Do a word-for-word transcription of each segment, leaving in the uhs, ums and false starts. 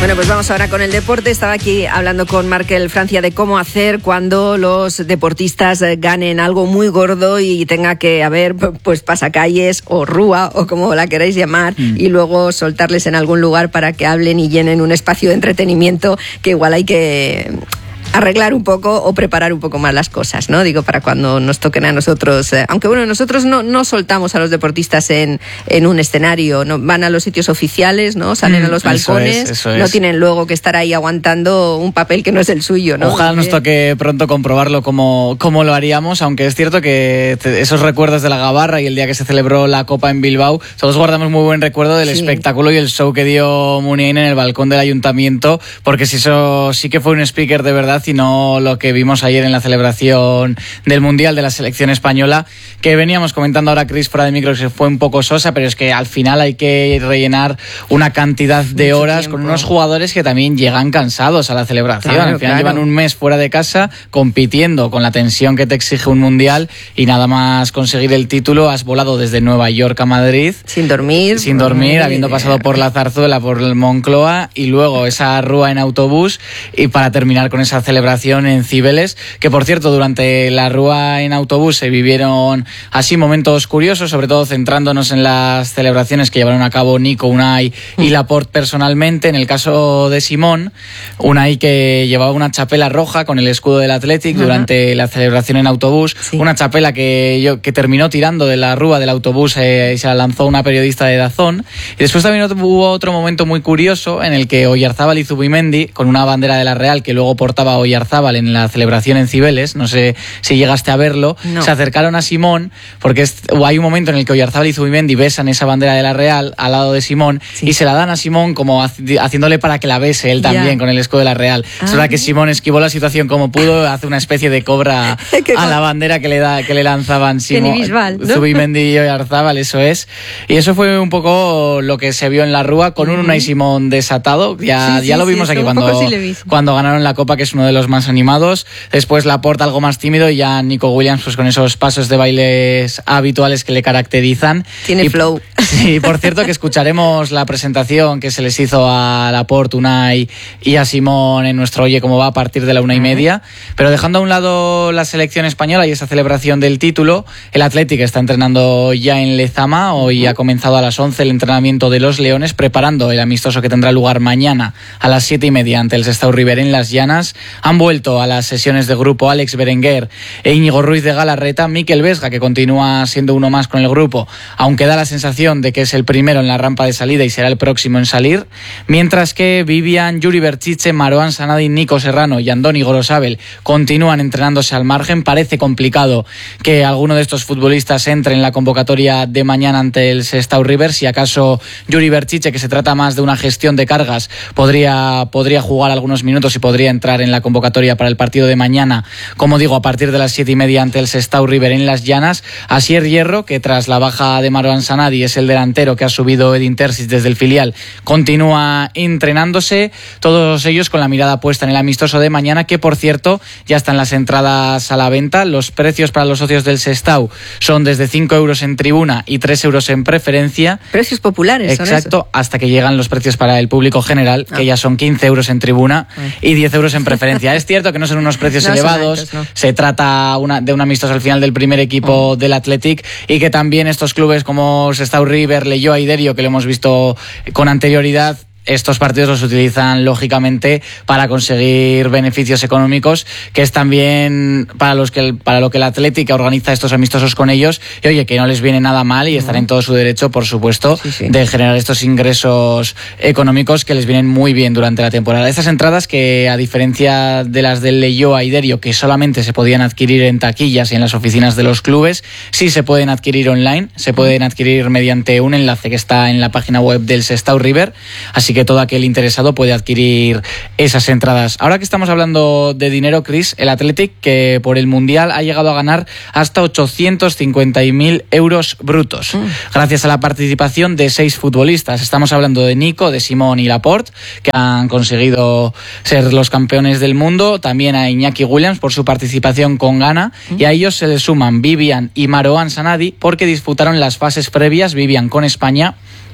Bueno, pues vamos ahora con el deporte. Estaba aquí hablando con Markel Francia de cómo hacer cuando los deportistas ganen algo muy gordo y tenga que haber pues pasacalles o rúa o como la queráis llamar mm. y luego soltarles en algún lugar para que hablen y llenen un espacio de entretenimiento que igual hay que arreglar un poco o preparar un poco más las cosas, ¿no? Digo, para cuando nos toquen a nosotros, eh, aunque bueno, nosotros no, no soltamos a los deportistas en, en un escenario, no van a los sitios oficiales, ¿no? Salen mm, a los balcones, eso es, eso es. No tienen luego que estar ahí aguantando un papel que no es el suyo, ¿no? Ojalá nos toque pronto comprobarlo como, como lo haríamos, aunque es cierto que esos recuerdos de la Gabarra y el día que se celebró la Copa en Bilbao, todos guardamos muy buen recuerdo del sí. espectáculo y el show que dio Muniain en el balcón del ayuntamiento, porque si eso sí que fue un speaker de verdad y no lo que vimos ayer en la celebración del Mundial de la selección española, que veníamos comentando ahora, Chris, fuera de micro, que fue un poco sosa, pero es que al final hay que rellenar una cantidad de Mucho horas tiempo. Con unos jugadores que también llegan cansados a la celebración. Claro, al final claro. llevan un mes fuera de casa compitiendo con la tensión que te exige un Mundial y nada más conseguir el título has volado desde Nueva York a Madrid. Sin dormir. Sin dormir, habiendo pasado por la Zarzuela, por el Moncloa y luego esa rúa en autobús y para terminar con esa celebración en Cibeles, que por cierto durante la rúa en autobús se vivieron así momentos curiosos, sobre todo centrándonos en las celebraciones que llevaron a cabo Nico, Unai y Laporte personalmente. En el caso de Simón, Unai que llevaba una chapela roja con el escudo del Athletic uh-huh. durante la celebración en autobús, sí. una chapela que, yo, que terminó tirando de la rúa del autobús eh, y se la lanzó una periodista de Dazón. Y después también hubo otro momento muy curioso en el que Oyarzábal y Zubimendi, con una bandera de la Real que luego portaba Oyarzábal en la celebración en Cibeles, no sé si llegaste a verlo, no. se acercaron a Simón, porque es, hay un momento en el que Oyarzábal y Zubimendi besan esa bandera de la Real al lado de Simón sí. y se la dan a Simón como haciéndole para que la bese él también yeah. con el escudo de la Real. Ah, es verdad que Simón esquivó la situación como pudo, hace una especie de cobra a la bandera que le da que le lanzaban Simón, ¿no? Zubimendi y Oyarzábal, eso es. Y eso fue un poco lo que se vio en la rúa con un Unai Simón desatado. Ya, sí, ya sí, lo vimos sí, aquí cuando, sí cuando ganaron la Copa, que es uno de los más animados. Después Laporte algo más tímido y ya Nico Williams pues con esos pasos de bailes habituales que le caracterizan. Tiene y, flow. Sí, por cierto que escucharemos la presentación que se les hizo a Laporte, Unai y a Simón en nuestro Oye Cómo Va a partir de la una y media. Pero dejando a un lado la selección española y esa celebración del título, el Athletic está entrenando ya en Lezama. Hoy ha comenzado a las once el entrenamiento de los Leones, preparando el amistoso que tendrá lugar mañana a las siete y media ante el Sestao River en Las Llanas. Han vuelto a las sesiones de grupo Alex Berenguer e Íñigo Ruiz de Galarreta. Mikel Vesga, que continúa siendo uno más con el grupo, aunque da la sensación de que es el primero en la rampa de salida y será el próximo en salir, mientras que Vivian, Yuri Berchiche, Marouane Sanadi, Nico Serrano y Andoni Gorosabel continúan entrenándose al margen. Parece complicado que alguno de estos futbolistas entre en la convocatoria de mañana ante el Sestao River. Si acaso Yuri Berchiche, que se trata más de una gestión de cargas, podría, podría jugar algunos minutos y podría entrar en la convocatoria para el partido de mañana, como digo, a partir de las siete y media ante el Sestao River en Las Llanas. Asier Hierro, que tras la baja de Marouane Sanadi es el delantero que ha subido Edin Terzic desde el filial, continúa entrenándose, todos ellos con la mirada puesta en el amistoso de mañana, que por cierto ya están las entradas a la venta. Los precios para los socios del Sestao son desde cinco euros en tribuna y tres euros en preferencia. Precios populares. Exacto, hasta que llegan los precios para el público general, ah. que ya son quince euros en tribuna ah. y diez euros en preferencia. Es cierto que no son unos precios no elevados, altos, no. Se trata una, de un amistoso al final del primer equipo oh. del Athletic, y que también estos clubes como Sestao River, Leioa y Derio, que lo hemos visto con anterioridad, estos partidos los utilizan lógicamente para conseguir beneficios económicos, que es también para los que para lo que el Athletic organiza estos amistosos con ellos, y oye, que no les viene nada mal y están en todo su derecho, por supuesto, sí, sí. de generar estos ingresos económicos que les vienen muy bien durante la temporada. Estas entradas, que a diferencia de las del Leioa y Derio, que solamente se podían adquirir en taquillas y en las oficinas de los clubes, sí se pueden adquirir online, se pueden adquirir mediante un enlace que está en la página web del Sestao River, así que todo aquel interesado puede adquirir esas entradas. Ahora que estamos hablando de dinero, Chris, el Athletic, que por el Mundial ha llegado a ganar hasta ochocientos cincuenta mil euros brutos, mm. gracias a la participación de seis futbolistas. Estamos hablando de Nico, de Simón y Laporte, que han conseguido ser los campeones del mundo. También a Iñaki Williams por su participación con Ghana, mm. y a ellos se les suman Vivian y Marouane Sanadi, porque disputaron las fases previas, Vivian con España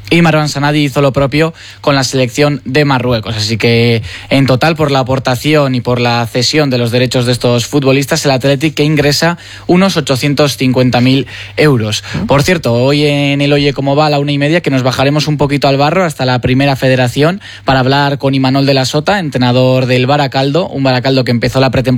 Y Marwan Sanadi hizo lo propio con la selección de Marruecos. Así que en total, por la aportación y por la cesión de los derechos de estos futbolistas, el Athletic que ingresa unos ochocientos cincuenta mil euros. Por cierto, hoy en el Oye Cómo Va a la una y media, que nos bajaremos un poquito al barro hasta la primera federación para hablar con Imanol de la Sota, entrenador del Baracaldo, un Baracaldo que empezó la pretemporada